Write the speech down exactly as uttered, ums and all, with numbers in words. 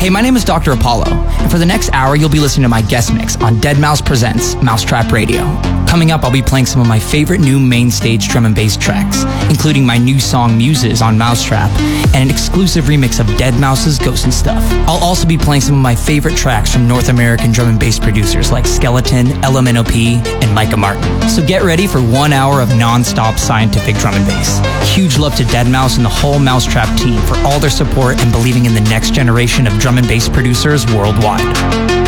Hey, my name is Doctor Apollo, and for the next hour, you'll be listening to my guest mix on Dead Mouse Presents Mousetrap Radio. Coming up, I'll be playing some of my favorite new main stage drum and bass tracks, including my new song Muses on Mousetrap, and an exclusive remix of Dead Mouse's Ghost and Stuff. I'll also be playing some of my favorite tracks from North American drum and bass producers like Skeleton, L M N O P, and Micah Martin. So get ready for one hour of non-stop scientific drum and bass. Huge love to Dead Mouse and the whole Mousetrap team for all their support and believing in the next generation of drum and bass producers worldwide.